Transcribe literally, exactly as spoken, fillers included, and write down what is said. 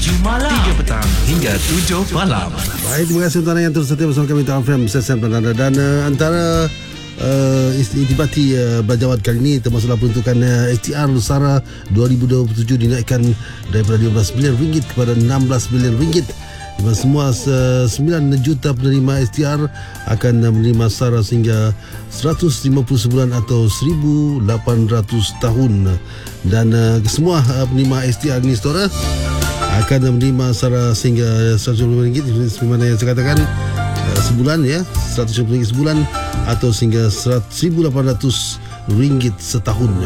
tujuh malam tiga petang hingga tujuh malam. Baik, terima kasih tuan yang terus setia bersama kami T F M Sesam dan anda. Dan uh, antara uh, intibati uh, Belajar Awal kali ini termasuklah peruntukan uh, S T R SARA dua ribu dua puluh tujuh dinaikkan daripada lima belas bilion ringgit kepada enam belas bilion ringgit. Semua sembilan juta penerima S T R akan menerima SARA sehingga seratus lima puluh sebulan atau seribu lapan ratus tahun. Dan uh, semua uh, penerima S T R ini saudara akan menerima SARA sehingga seratus lima puluh ringgit seperti mana yang saya katakan uh, sebulan ya, seratus lima puluh ringgit sebulan atau sehingga seribu lapan ratus ringgit setahun.